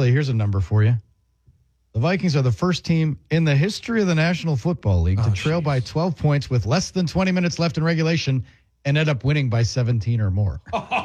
Billy, here's a number for you. The Vikings are the first team in the history of the National Football League to trail by 12 points with less than 20 minutes left in regulation and end up winning by 17 or more.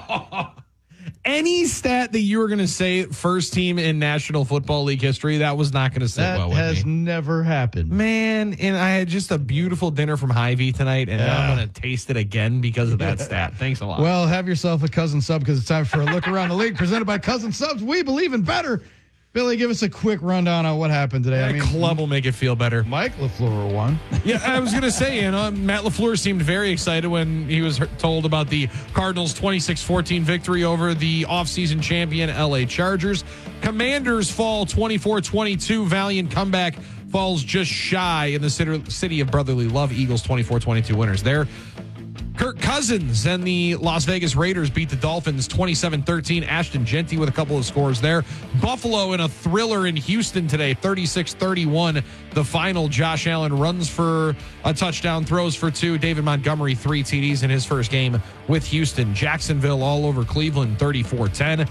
Any stat that you were going to say first team in National Football League history, that was not going to sit well with me. That has never happened. Man, and I had just a beautiful dinner from Hy-Vee tonight, and now I'm going to taste it again because of that stat. Thanks a lot. Well, have yourself a Cousin Sub because it's time for a look around the league presented by Cousin Subs. We believe in better. Billy, give us a quick rundown on what happened today. That club will make it feel better. Mike LaFleur won. Yeah, I was going to say, Matt LaFleur seemed very excited when he was told about the Cardinals' 26-14 victory over the offseason champion LA Chargers. Commanders fall 24-22. Valiant comeback falls just shy in the city of brotherly love. Eagles 24-22 winners there. Kirk Cousins and the Las Vegas Raiders beat the Dolphins 27-13. Ashton Genty with a couple of scores there. Buffalo in a thriller in Houston today, 36-31. The final, Josh Allen runs for a touchdown, throws for two. David Montgomery, 3 TDs in his first game with Houston. Jacksonville all over Cleveland, 34-10.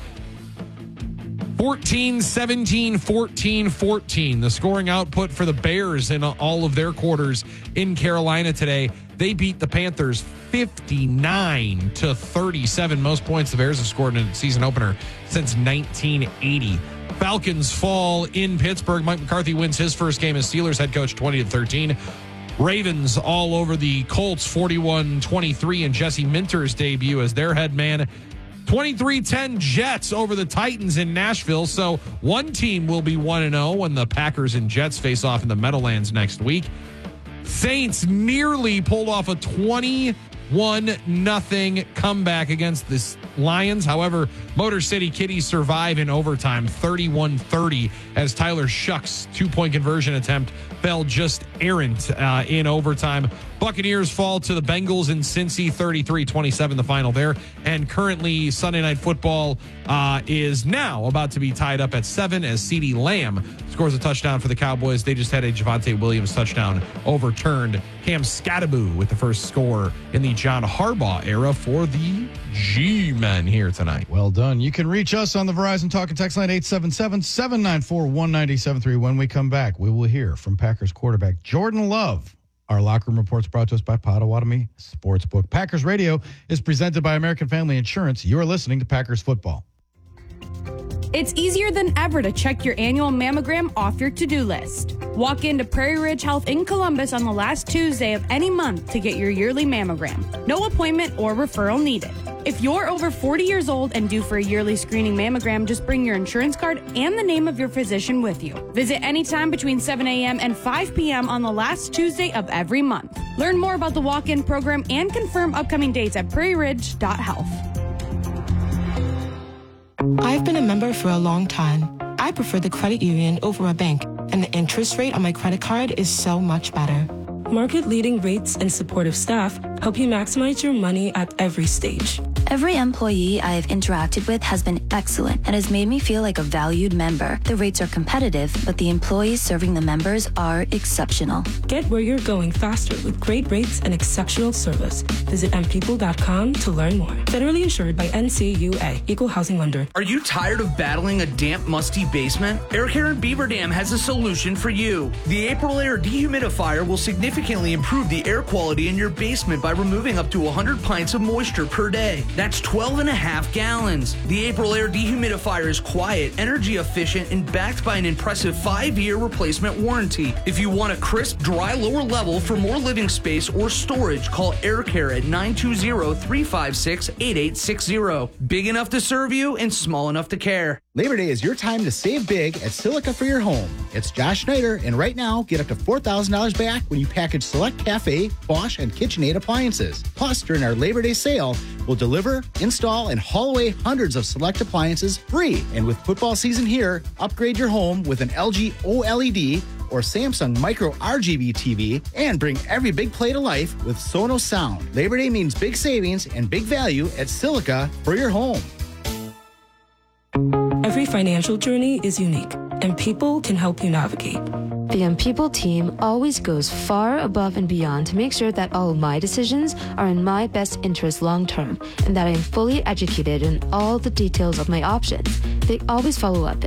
14-17, 14-14. The scoring output for the Bears in all of their quarters in Carolina today. They beat the Panthers 59-37. Most points the Bears have scored in a season opener since 1980. Falcons fall in Pittsburgh. Mike McCarthy wins his first game as Steelers head coach 20-13. Ravens all over the Colts 41-23 in Jesse Minter's debut as their head man. 23-10 Jets over the Titans in Nashville. So one team will be 1-0 when the Packers and Jets face off in the Meadowlands next week. Saints nearly pulled off a 21-0 comeback against the Lions. However, Motor City Kitties survive in overtime 31-30 as Tyler Shuck's 2-point conversion attempt fell just errant in overtime. Buccaneers fall to the Bengals in Cincy 33-27, the final there. And currently Sunday Night Football is now about to be tied up at 7 as CeeDee Lamb scores a touchdown for the Cowboys. They just had a Javonte Williams touchdown overturned. Cam Skattebo with the first score in the John Harbaugh era for the G-Men here tonight. Well done. You can reach us on the Verizon Talk and Text line 877-794-1973. When we come back, we will hear from Packers quarterback Jordan Love. Our locker room reports brought to us by Potawatomi Sportsbook. Packers Radio is presented by American Family Insurance. You're listening to Packers Football. It's easier than ever to check your annual mammogram off your to-do list. Walk into Prairie Ridge Health in Columbus on the last Tuesday of any month to get your yearly mammogram. No appointment or referral needed. If you're over 40 years old and due for a yearly screening mammogram, just bring your insurance card and the name of your physician with you. Visit anytime between 7 a.m. and 5 p.m. on the last Tuesday of every month. Learn more about the walk-in program and confirm upcoming dates at prairieridge.health. I've been a member for a long time. I prefer the credit union over a bank, and the interest rate on my credit card is so much better. Market-leading rates and supportive staff help you maximize your money at every stage. Every employee I have interacted with has been excellent and has made me feel like a valued member. The rates are competitive, but the employees serving the members are exceptional. Get where you're going faster with great rates and exceptional service. Visit mpeople.com to learn more. Federally insured by NCUA, Equal Housing Lender. Are you tired of battling a damp, musty basement? Air Care in Beaver Dam has a solution for you. The April Air Dehumidifier will significantly improve the air quality in your basement by removing up to 100 pints of moisture per day. That's 12 and a half gallons. The April Air Dehumidifier is quiet, energy efficient, and backed by an impressive 5-year replacement warranty. If you want a crisp, dry lower level for more living space or storage, call Air Care at 920-356-8860. Big enough to serve you and small enough to care. Labor Day is your time to save big at Silica for your home. It's Josh Schneider, and right now, get up to $4,000 back when you package select Cafe, Bosch, and KitchenAid appliances. Plus, during our Labor Day sale, we'll deliver, install, and haul away hundreds of select appliances free. And with football season here, upgrade your home with an LG OLED or Samsung Micro RGB TV and bring every big play to life with Sonos Sound. Labor Day means big savings and big value at Silica for your home. Every financial journey is unique, and people can help you navigate. The mPeople team always goes far above and beyond to make sure that all of my decisions are in my best interest long term and that I am fully educated in all the details of my options. They always follow up